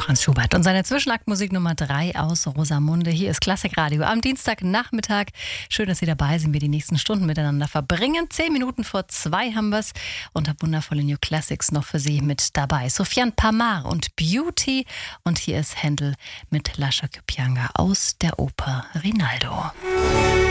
Franz Schubert und seine Zwischenaktmusik Nummer 3 aus Rosamunde. Hier ist Klassikradio am Dienstagnachmittag. Schön, dass Sie dabei sind, wir die nächsten Stunden miteinander verbringen. 10 Minuten vor 2 haben wir es und habe wundervolle New Classics noch für Sie mit dabei. Sofiane Pamar und Beauty und hier ist Händel mit Lascia che pianga aus der Oper Rinaldo.